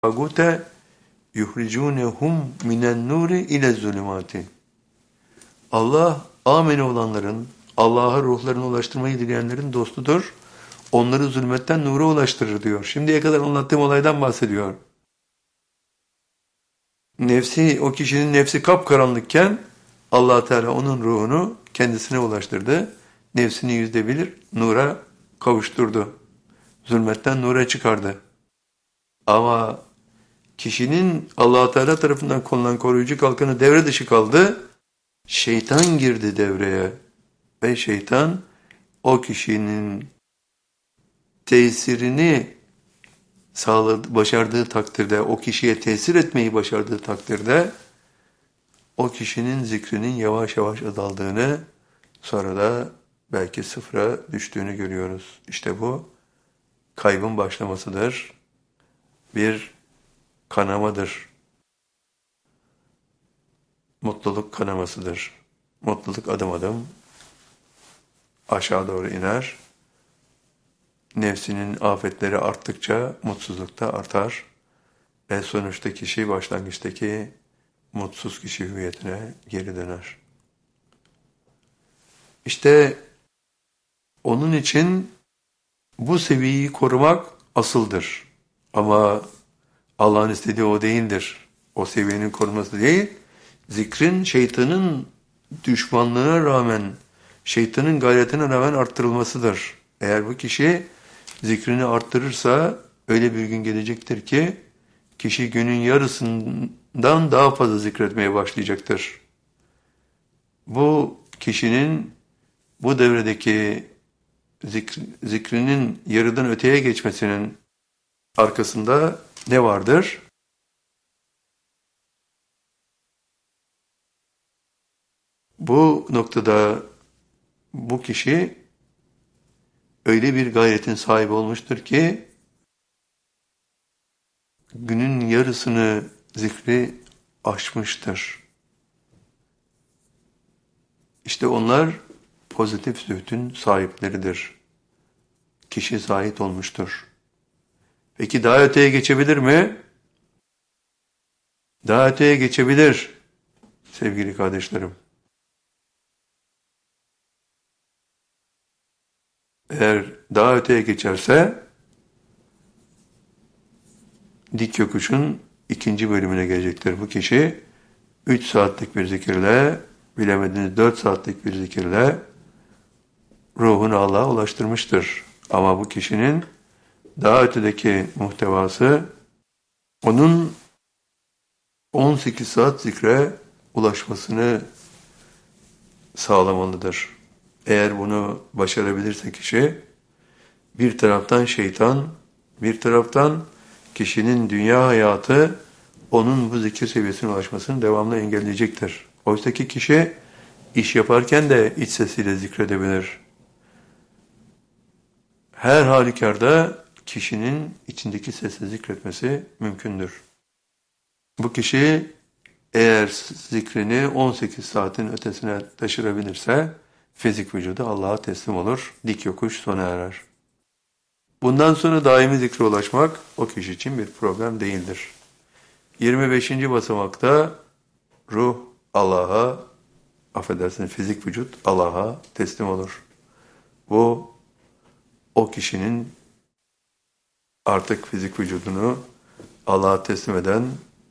tagute yuhricunehum minen nuri ile zulümati. Allah amin olanların, Allah'a ruhlarını ulaştırmayı dileyenlerin dostudur. Onları zulmetten nura ulaştırır diyor. Şimdiye kadar anlattığım olaydan bahsediyor. O kişinin nefsi kapkaranlıkken Allah Teala onun ruhunu kendisine ulaştırdı. Nefsini %1 nura kavuşturdu. Zulmetten nura çıkardı. Ama kişinin Allah Teala tarafından konulan koruyucu kalkanı devre dışı kaldı. Şeytan girdi devreye ve şeytan o kişinin tesirini başardığı takdirde, o kişiye tesir etmeyi başardığı takdirde o kişinin zikrinin yavaş yavaş azaldığını, sonra da belki sıfıra düştüğünü görüyoruz. İşte bu kaybın başlamasıdır. Bir kanamadır. Mutluluk kanamasıdır. Mutluluk adım adım aşağı doğru iner. Nefsinin afetleri arttıkça mutsuzluk da artar. Ve sonuçta kişi başlangıçtaki mutsuz kişi hüviyetine geri döner. İşte onun için bu seviyeyi korumak asıldır. Ama Allah'ın istediği o değildir. O seviyenin korunması değil, zikrin şeytanın düşmanlığına rağmen, şeytanın gayretine rağmen arttırılmasıdır. Eğer bu kişi zikrini arttırırsa öyle bir gün gelecektir ki kişi günün yarısından daha fazla zikretmeye başlayacaktır. Bu kişinin bu devredeki zikrinin yarıdan öteye geçmesinin arkasında ne vardır? Bu noktada bu kişi öyle bir gayretin sahibi olmuştur ki günün yarısını zikri aşmıştır. İşte onlar pozitif zühdün sahipleridir. Kişi zahit olmuştur. Peki daha öteye geçebilir mi? Daha öteye geçebilir sevgili kardeşlerim. Eğer daha öteye geçerse dik yokuşun 2. bölümüne gelecektir. Bu kişi 3 saatlik bir zikirle, bilemediniz 4 saatlik bir zikirle ruhunu Allah'a ulaştırmıştır. Ama bu kişinin daha ötedeki muhtevası onun 18 saat zikre ulaşmasını sağlamalıdır. Eğer bunu başarabilirse kişi, bir taraftan şeytan, bir taraftan kişinin dünya hayatı onun bu zikir seviyesine ulaşmasını devamlı engelleyecektir. Oysa ki kişi iş yaparken de iç sesiyle zikredebilir. Her halükarda kişinin içindeki sesle zikretmesi mümkündür. Bu kişi eğer zikrini 18 saatin ötesine taşırabilirse fizik vücudu Allah'a teslim olur, dik yokuş sona erer. Bundan sonra daimi zikre ulaşmak o kişi için bir problem değildir. 25. basamakta ruh Allah'a, affedersiniz fizik vücut Allah'a teslim olur. Bu o kişinin artık fizik vücudunu Allah'a teslim eden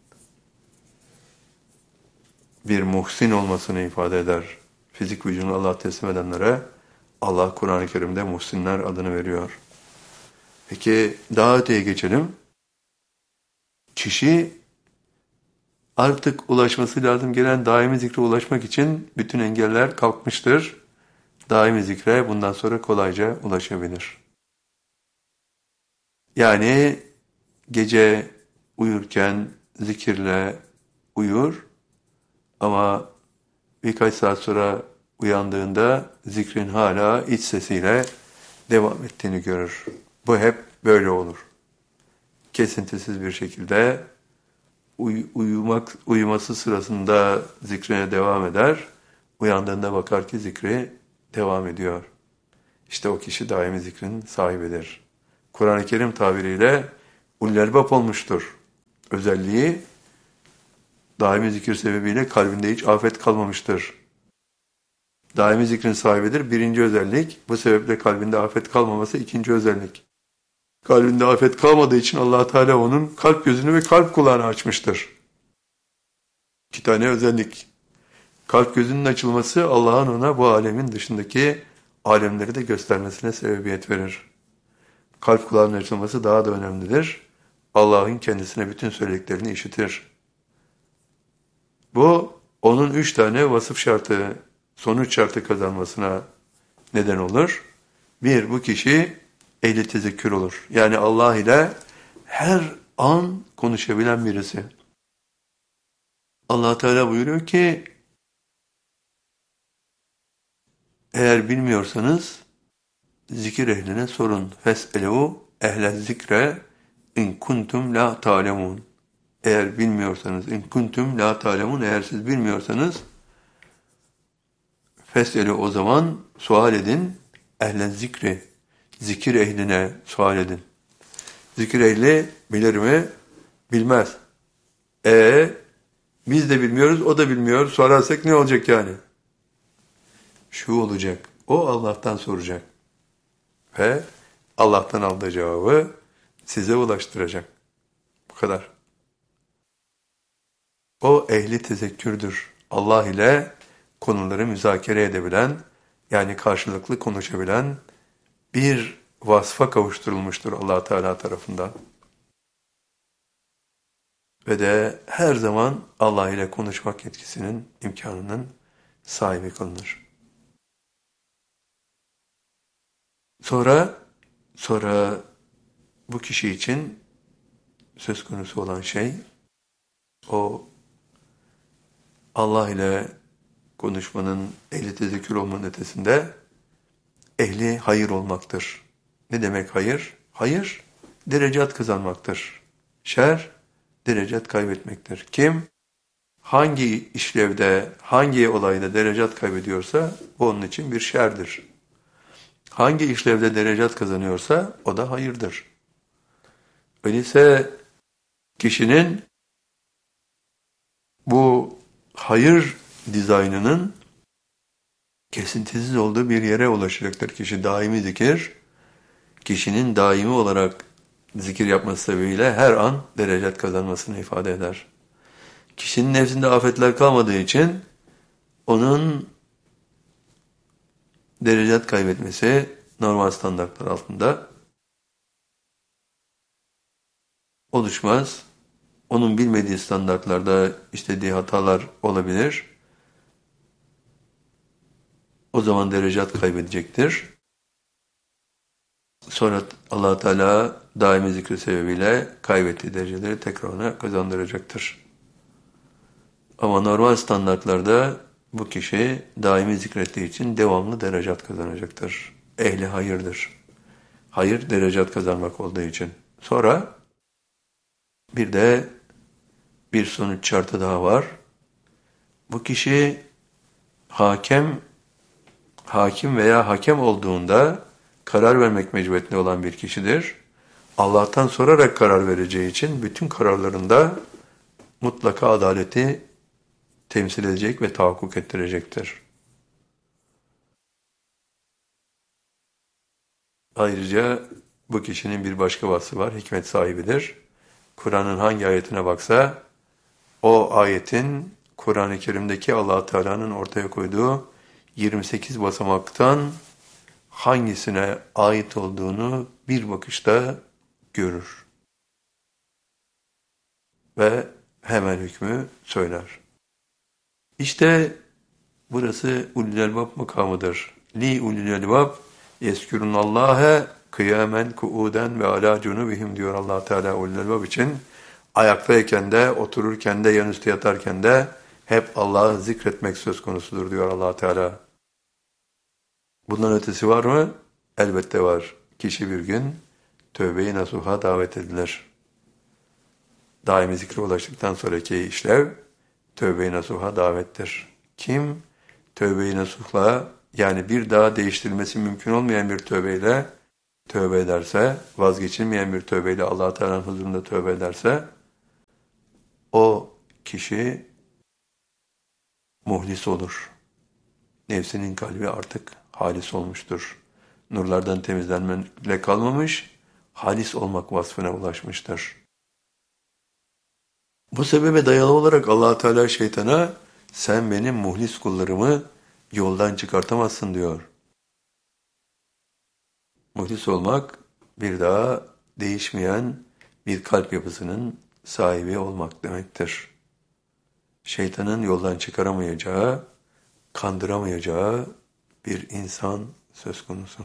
bir muhsin olmasını ifade eder. Fizik vücudunu Allah'a teslim edenlere Allah Kur'an-ı Kerim'de muhsinler adını veriyor. Peki daha öteye geçelim. Kişi artık ulaşması lazım gelen daimi zikre ulaşmak için bütün engeller kalkmıştır. Daimi zikre bundan sonra kolayca ulaşabilir. Yani gece uyurken zikirle uyur ama birkaç saat sonra uyandığında zikrin hala iç sesiyle devam ettiğini görür. Bu hep böyle olur. Kesintisiz bir şekilde uyuması sırasında zikrine devam eder. Uyandığında bakar ki zikri devam ediyor. İşte o kişi daimi zikrin sahibidir. Kur'an-ı Kerim tabiriyle ulul elbab olmuştur. özelliği daimi zikir sebebiyle kalbinde hiç afet kalmamıştır. Daimi zikrin sahibidir. Birinci özellik. Bu sebeple kalbinde afet kalmaması ikinci özellik. Kalbinde afet kalmadığı için Allah Teala onun kalp gözünü ve kalp kulağını açmıştır. İki tane özellik. Kalp gözünün açılması Allah'ın ona bu alemin dışındaki alemleri de göstermesine sebebiyet verir. Kalp kulağının açılması daha da önemlidir. Allah'ın kendisine bütün söylediklerini işitir. Bu onun 3 tane vasıf şartı, sonuç şartı kazanmasına neden olur. Bir, bu kişi ehli tezekkür olur. Yani Allah ile her an konuşabilen birisi. Allah Teala buyuruyor ki, eğer bilmiyorsanız zikir ehline sorun. Fes'elû ehle zikre in kuntum la ta'lemun. Eğer bilmiyorsanız, in kuntum la ta'lemun, eğer siz bilmiyorsanız fes'elû, o zaman sual edin. Ehle zikri, zikir ehline sual edin. Zikir ehli bilir mi? Bilmez. Biz de bilmiyoruz, o da bilmiyor. Sorarsak ne olacak yani? Şu olacak, o Allah'tan soracak. Ve Allah'tan aldığı cevabı size ulaştıracak. Bu kadar. O ehli tezekkürdür. Allah ile konuları müzakere edebilen, yani karşılıklı konuşabilen bir vasfa kavuşturulmuştur Allah Teala tarafından. Ve de her zaman Allah ile konuşmak yetkisinin, imkanının sahibi kılınır. Sonra bu kişi için söz konusu olan şey, o Allah ile konuşmanın, ehli tezekkür olmanın ötesinde ehli hayır olmaktır. Ne demek hayır? Hayır, derecat kazanmaktır. Şer, derecat kaybetmektir. Kim, hangi işlevde, hangi olayda derecat kaybediyorsa, bu onun için bir şerdir. Hangi işlevde derecat kazanıyorsa, o da hayırdır. Öyleyse kişinin bu hayır dizaynının kesintisiz olduğu bir yere ulaşacaktır. Kişi daimi zikir, kişinin daimi olarak zikir yapması sebebiyle her an derecat kazanmasını ifade eder. Kişinin nefsinde afetler kalmadığı için onun derecat kaybetmesi normal standartlar altında oluşmaz. Onun bilmediği standartlarda işlediği hatalar olabilir. O zaman derecat kaybedecektir. Sonra Allah Teala daimi zikri sebebiyle kaybettiği dereceleri tekrar ona kazandıracaktır. Ama normal standartlarda bu kişi daimi zikrettiği için devamlı derecat kazanacaktır. Ehli hayırdır. Hayır derecat kazanmak olduğu için. Sonra bir de bir sonuç şartı daha var. Bu kişi hakim veya hakem olduğunda karar vermek mecburiyetinde olan bir kişidir. Allah'tan sorarak karar vereceği için bütün kararlarında mutlaka adaleti temsil edecek ve tahakkuk ettirecektir. Ayrıca bu kişinin bir başka vasfı var, hikmet sahibidir. Kur'an'ın hangi ayetine baksa, o ayetin Kur'an-ı Kerim'deki Allah Teala'nın ortaya koyduğu 28 basamaktan hangisine ait olduğunu bir bakışta görür. Ve hemen hükmü söyler. İşte burası ulul elbab makamıdır. Li ulul elbab yeskûrunallâhe kıyamen kuuden ve alâ cunubihim diyor Allah Teala ulul elbab için. Ayaktayken de, otururken de, yanüstü yatarken de hep Allah'ı zikretmek söz konusudur diyor Allah Teala. Bundan ötesi var mı? Elbette var. Kişi bir gün tövbe-i nasuha davet edilir. Daimi zikre ulaştıktan sonraki işlev tövbe-i nasuha davettir. Kim tövbe-i nasuhla, yani bir daha değiştirilmesi mümkün olmayan bir tövbeyle tövbe ederse, vazgeçilmeyen bir tövbeyle Allah Teala'nın huzurunda tövbe ederse, o kişi muhlis olur. Nefsinin kalbi artık halis olmuştur. Nurlardan temizlenmekle kalmamış, halis olmak vasfına ulaşmıştır. Bu sebebe dayalı olarak Allah Teala şeytana sen benim muhlis kullarımı yoldan çıkartamazsın diyor. Muhlis olmak bir daha değişmeyen bir kalp yapısının sahibi olmak demektir. Şeytanın yoldan çıkaramayacağı, kandıramayacağı bir insan söz konusu.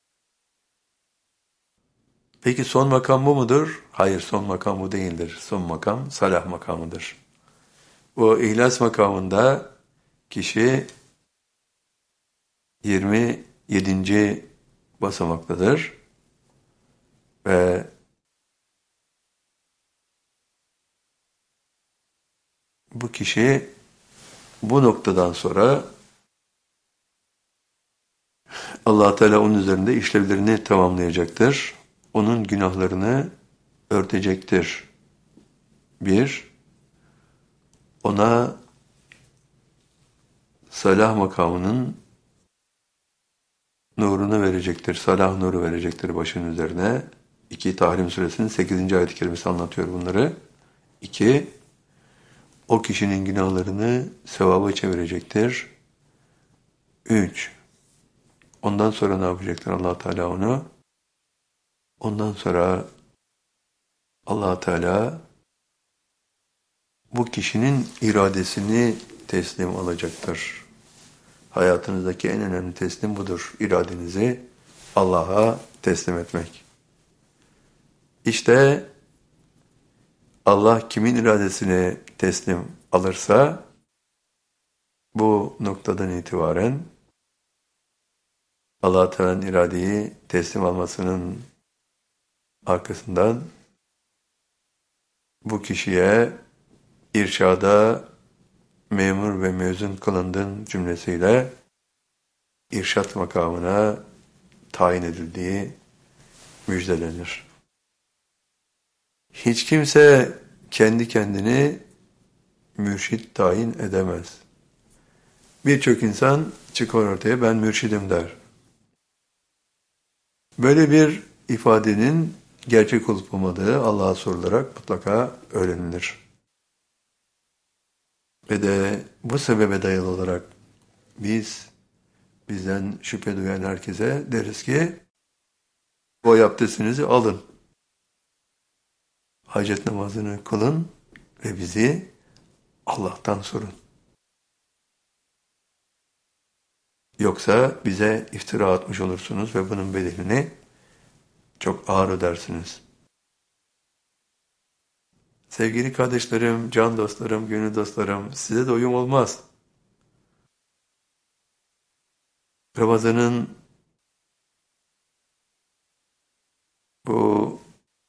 Peki son makam bu mudur? Hayır, son makam bu değildir. Son makam salah makamıdır. O ihlas makamında kişi 27. basamaktadır ve bu kişi bu noktadan sonra Allah Teala onun üzerinde işlevlerini tamamlayacaktır. Onun günahlarını örtecektir. Bir, ona salah makamının nurunu verecektir. Salah nuru verecektir başının üzerine. 2. Tahrim Suresinin 8. ayet-i kerimesi anlatıyor bunları. 2. O kişinin günahlarını sevaba çevirecektir. 3. Ondan sonra ne yapacaktır Allah Teala onu? Ondan sonra Allah Teala bu kişinin iradesini teslim alacaktır. Hayatınızdaki en önemli teslim budur. İradenizi Allah'a teslim etmek. İşte Allah kimin iradesini teslim alırsa bu noktadan itibaren Allah Teala'nın iradeyi teslim almasının arkasından bu kişiye irşada memur ve mezun kılındığın cümlesiyle irşat makamına tayin edildiği müjdelenir. Hiç kimse kendi kendini mürşit tayin edemez. Birçok insan çıkar ortaya ben mürşidim der. Böyle bir ifadenin gerçek olup olmadığı Allah'a sorularak mutlaka öğrenilir. Ve de bu sebebe dayalı olarak bizden şüphe duyan herkese deriz ki o abdestinizi alın. Hacet namazını kılın ve bizi Allah'tan sorun. Yoksa bize iftira atmış olursunuz ve bunun bedelini çok ağır ödersiniz. Sevgili kardeşlerim, can dostlarım, gönül dostlarım, size de uyum olmaz. Ramazan'ın bu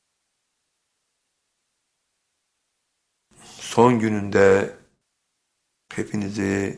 son gününde hepinizi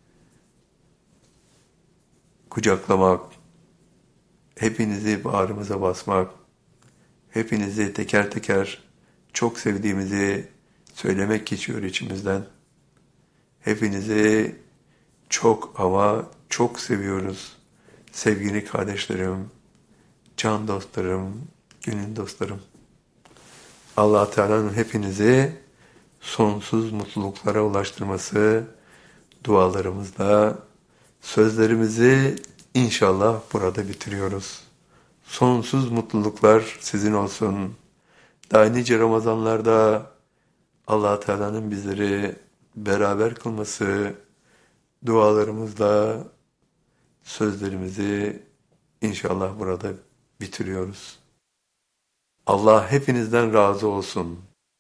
kucaklamak, hepinizi bağrımıza basmak, hepinizi teker teker çok sevdiğimizi söylemek geçiyor içimizden. Hepinizi çok ama çok seviyoruz. Sevgili kardeşlerim, can dostlarım, gönül dostlarım. Allah Teala'nın hepinizi sonsuz mutluluklara ulaştırması dualarımızla sözlerimizi inşallah burada bitiriyoruz. Sonsuz mutluluklar sizin olsun. Daha nice Ramazanlarda Allah Teala'nın bizleri beraber kılması dualarımızla sözlerimizi inşallah burada bitiriyoruz. Allah hepinizden razı olsun.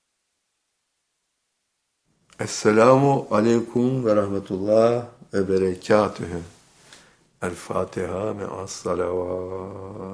Esselamu aleyküm ve rahmetullah ve berekatühü. El Fatiha me'as salavat.